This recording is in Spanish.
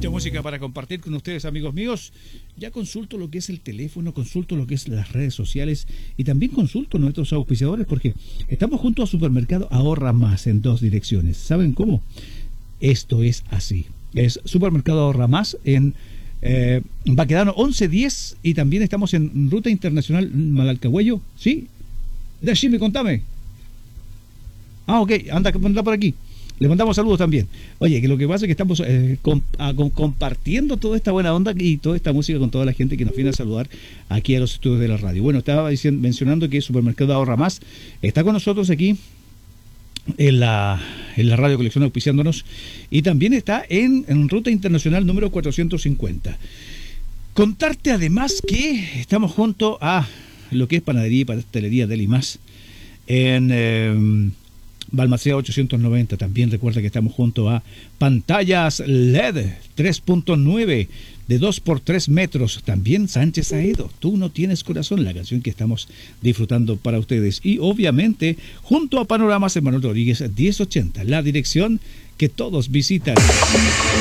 Mucha música para compartir con ustedes, amigos míos. Ya consulto lo que es el teléfono, consulto lo que es las redes sociales y también consulto nuestros auspiciadores porque estamos junto a Supermercado Ahorra Más en dos direcciones. ¿Saben cómo? Esto es así. Es Supermercado Ahorra Más en Baquedano 1110 y también estamos en Ruta Internacional Malalcahuello. ¿Sí? Dashimi, contame. Ah, ok, anda por aquí. Le mandamos saludos también. Oye, que lo que pasa es que estamos compartiendo toda esta buena onda y toda esta música con toda la gente que nos viene a saludar aquí a los estudios de la radio. Bueno, estaba mencionando que Supermercado Ahorra Más está con nosotros aquí en la radio colección auspiciándonos y también está en Ruta Internacional número 450. Contarte además que estamos junto a lo que es Panadería y Pastelería Deli Más en Balmaceda 890. También recuerda que estamos junto a Pantallas LED 3.9 de 2 por 3 metros. También Sánchez Aedo, Tú no tienes corazón, la canción que estamos disfrutando para ustedes. Y obviamente junto a Panoramas Manuel Rodríguez 1080, la dirección que todos visitan.